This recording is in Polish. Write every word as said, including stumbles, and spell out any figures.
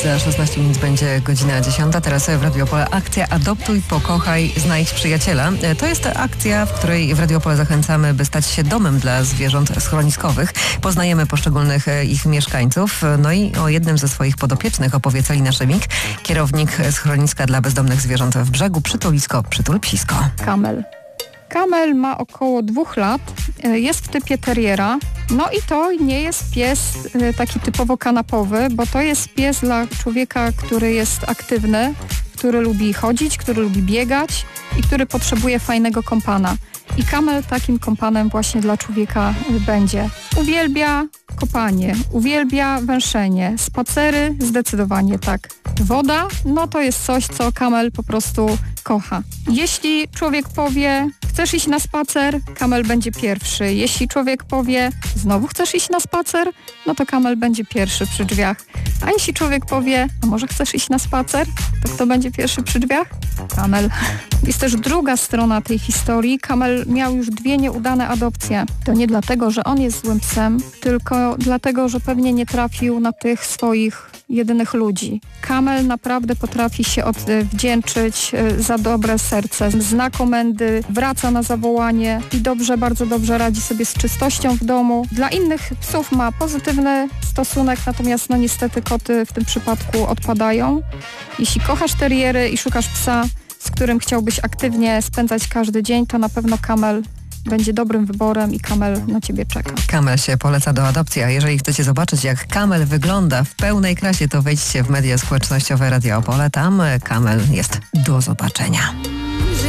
Za szesnaście minut będzie godzina dziesiąta. Teraz w Radio Opole akcja Adoptuj, pokochaj, znajdź przyjaciela. To jest akcja, w której w Radio Opole zachęcamy, by stać się domem dla zwierząt schroniskowych. Poznajemy poszczególnych ich mieszkańców. No i o jednym ze swoich podopiecznych opowie Celina Szemik, kierownik schroniska dla bezdomnych zwierząt w Brzegu, Przytulisko, Przytul Psisko. Kamel. Kamel ma około dwóch lat, jest w typie teriera, no i to nie jest pies taki typowo kanapowy, bo to jest pies dla człowieka, który jest aktywny, który lubi chodzić, który lubi biegać i który potrzebuje fajnego kompana. I Kamel takim kompanem właśnie dla człowieka będzie. Uwielbia kopanie, uwielbia węszenie, spacery zdecydowanie tak. Woda, no to jest coś, co Kamel po prostu kocha. Jeśli człowiek powie, chcesz iść na spacer, Kamel będzie pierwszy. Jeśli człowiek powie, znowu chcesz iść na spacer, no to Kamel będzie pierwszy przy drzwiach. A jeśli człowiek powie, a może chcesz iść na spacer, to kto będzie pierwszy przy drzwiach? Kamel. Jest też druga strona tej historii. Kamel miał już dwie nieudane adopcje. To nie dlatego, że on jest złym psem, tylko dlatego, że pewnie nie trafił na tych swoich jedynych ludzi. Kamel naprawdę potrafi się odwdzięczyć za dobre serce. Zna komendy, wraca na zawołanie i dobrze, bardzo dobrze radzi sobie z czystością w domu. Dla innych psów ma pozytywny stosunek, natomiast no niestety koty w tym przypadku odpadają. Jeśli kochasz teriery i szukasz psa, z którym chciałbyś aktywnie spędzać każdy dzień, to na pewno Kamel będzie dobrym wyborem i Kamel na ciebie czeka. Kamel się poleca do adopcji, a jeżeli chcecie zobaczyć, jak Kamel wygląda w pełnej krasie, to wejdźcie w media społecznościowe Radia Opole. Tam Kamel jest do zobaczenia.